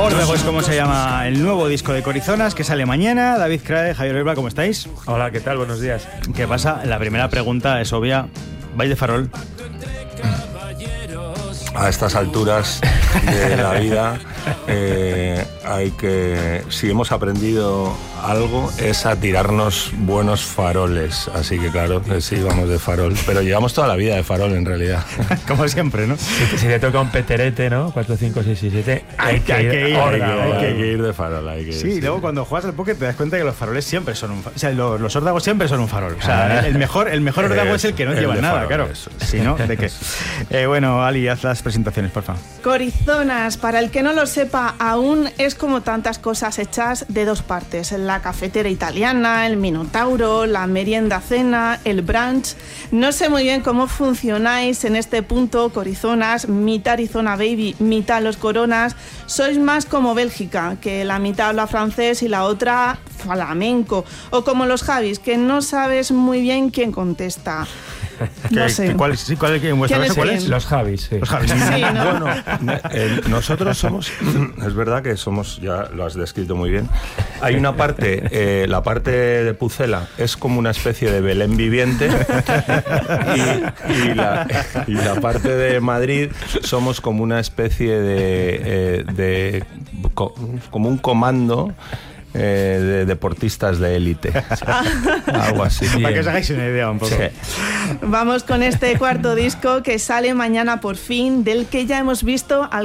Órdago es como se llama el nuevo disco de Corizonas, que sale mañana. David Crae, Javier Herba, ¿cómo estáis? Hola, ¿qué tal? Buenos días. ¿Qué pasa? La primera pregunta es obvia. ¿Vais de farol? A estas alturas de la vida hay que, si hemos aprendido algo, es a tirarnos buenos faroles. Así que claro, sí, vamos de farol. Pero llevamos toda la vida de farol en realidad. Como siempre, ¿no? Si te toca un peterete, ¿no? 4, 5, 6 y 7. Hay que ir de farol. Sí, luego cuando juegas al póker te das cuenta que los faroles siempre son un farol. O sea, los órdagos siempre son un farol. O sea, el mejor órdago es el que no lleva nada, farol, claro. Si no, ¿de qué? Bueno, Ali, haz las presentaciones, por favor. Corizonas, para el que no lo sepa aún, es como tantas cosas hechas de dos partes. La cafetera italiana, el Minotauro, la merienda cena, el brunch. No sé muy bien cómo funcionáis en este punto, Corizonas, mitad Arizona Baby, mitad Los Coronas. Sois más como Bélgica, que la mitad habla francés y la otra flamenco. O como los Javis, que no sabes muy bien quién contesta. No sé. ¿Cuál es en vuestro caso? ¿Cuál es? Los Javis, sí. Los Javis. Sí, ¿no? Bueno, nosotros somos, es verdad que somos, ya lo has descrito muy bien, hay una parte, la parte de Pucela es como una especie de Belén viviente y la parte de Madrid somos como una especie de como un comando de deportistas de élite, algo así. Para que os hagáis una idea un poco. Sí. Vamos con este cuarto disco que sale mañana por fin, del que ya hemos visto